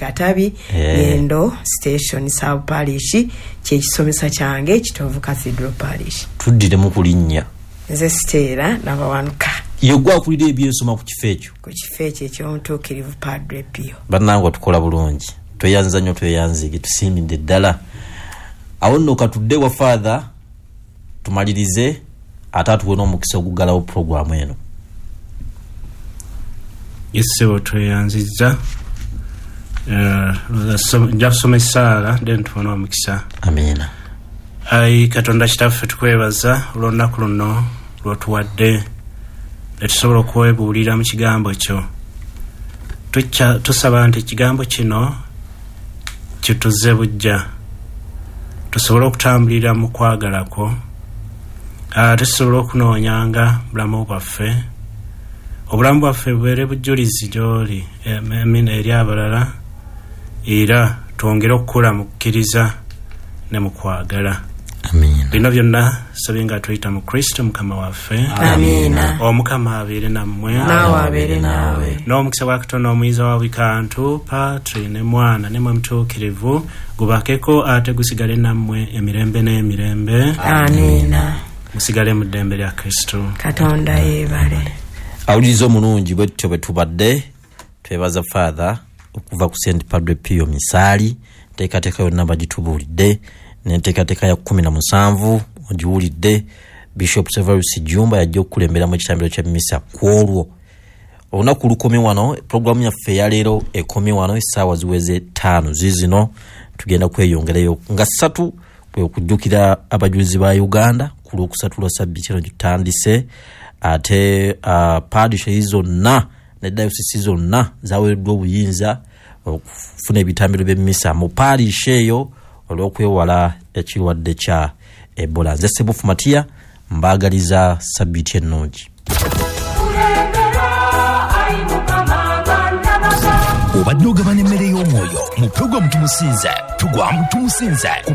Katabi Yendo Station South Parish kyekisomesa kyange Kitovu Cathedral Parish. Tuddire mu kulinnya. Nze Stella Nabawanuka. Yegwa akulira ebyensoma ku kifo ekyo. Ku kifo ekyo eky'omutuukirivu Padre Pio. Bannange tukola bulungi. Tweyanza nnyo tweyanzige tusiimidde ddala. Awo nno katudde wa Father tumalirize atatuwe n'omukisa ogugalawo programu eno. Yesebo tweyanziza njasomesa then tubona omukisa. Amina. Ai Katonda kitaffe tukwebaza olw'olunaku luno lw'otuwadde netusobola okwebuulira mu kigambo kyo. Tusaba nti ekigambo kino kituze bujja tusobola okutambulira mu kwagala kwo, tusobola okunoonyanga bulamu bwaffe, obulamu bwaffe bubeere bujulizi gy'oli eri abalala, era twongere okukula mu kukkiriza ne mu kwagala. Amina. Bino byonna sabi nga tuyita mu Kristo Mukama waffe. Amina. Omukama abeere nammwe. Naawe abeere naawe. N'omukisa gwa Katonda omuyiza wa bikantu Patri ne Mwana ne Mutuukirivu gubakeko ate gusigale nammwe emirembe n'emirembe. Amina. Musigale mu ddembe lya Kristo. Katonda yeebale. Awuliriza omulungi bwetyo bwe tubadde twebaza Father okuva ku St. Padre Pio Misali teekateeka yonna bagitubuulidde n'enteekateeka ya 17 ogiwulidde. Bishop Severus Jumba yajja okukulemberamu ekitambiro kya misa kwolwo. Olunaku lukomye wano, programu yaffe ya leero ekomye wano essaawa ziweze 5 zizino. Tugenda kweyongerayo nga 3 kwe okujjukira abajulizi ba Uganda ku Lwokusatu lwa Ssabbiiti eno gitandise. Ate parishes zonna ne diocese zonna zaweereddwa obuyinza okufuna ebitambiro by'emmisa mu parish eyo olw'okwewala ekirwadde kya Ebola. Nze Sebufu Matiya mbaagaliza Ssabbiiti ennungi. Obadde ogabana emmere y'omwoyo mu programu Tumusinze tugwamu Tumusinze.